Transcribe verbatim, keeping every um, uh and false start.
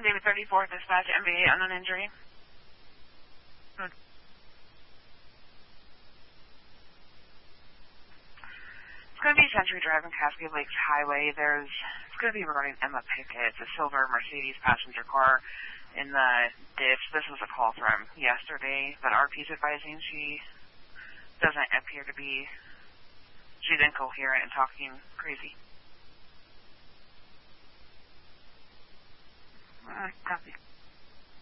David thirty-four, dispatch, M B A, unknown injury. Hmm. It's going to be Century Drive and Cascade Lakes Highway. There's, it's going to be regarding Emma Pickett. It's a silver Mercedes passenger car in the ditch. This was a call from yesterday, but R P's advising she doesn't appear to be, she's incoherent and talking crazy. Uh, copy.